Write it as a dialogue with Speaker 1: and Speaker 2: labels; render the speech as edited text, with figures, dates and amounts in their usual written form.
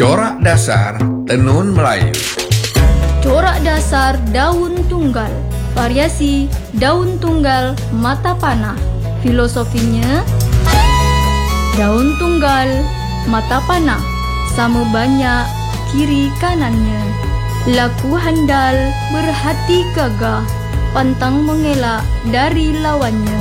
Speaker 1: Corak dasar tenun Melayu.
Speaker 2: Corak dasar daun tunggal. Variasi daun tunggal mata panah. Filosofinya, daun tunggal mata panah sama banyak kiri kanannya. Laku handal, berhati gagah, pantang mengelak dari lawannya.